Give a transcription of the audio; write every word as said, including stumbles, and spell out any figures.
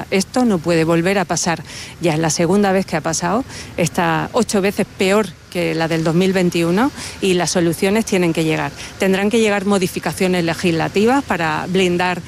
Esto no puede volver a pasar. Ya es la segunda vez que ha pasado, está ocho veces peor que la del dos mil veintiuno y las soluciones tienen que llegar. Tendrán que llegar modificaciones legislativas para blindar